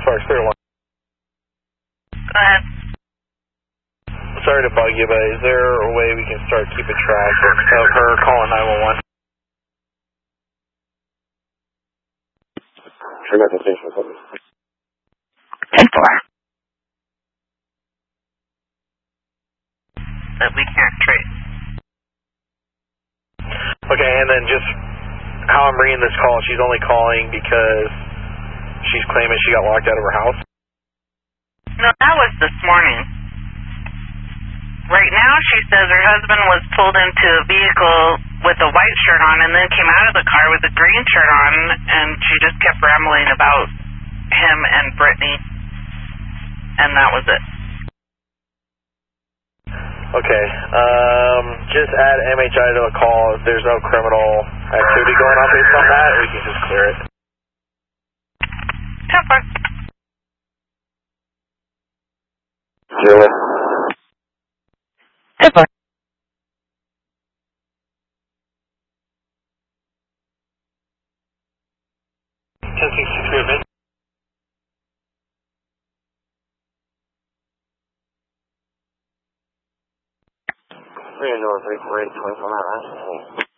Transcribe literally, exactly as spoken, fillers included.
Sparks, clear one. Go ahead. Sorry to bug you, but is there a way we can start keeping track of her calling nine one one? Sure, nothing station or something. ten four. That we can't trace. Okay, and then just how I'm reading this call, she's only calling because she's claiming she got locked out of her house? No, that was this morning. Right now, she says her husband was pulled into a vehicle with a white shirt on and then came out of the car with a green shirt on, and she just kept rambling about him and Brittany, and that was it. Okay, um, just add M H I to the call. If there's no criminal activity going on based on that, we can just clear it. ten four. Zero. ten four. ten sixty-three, mid. Three North, three four eight, twenty-four mile.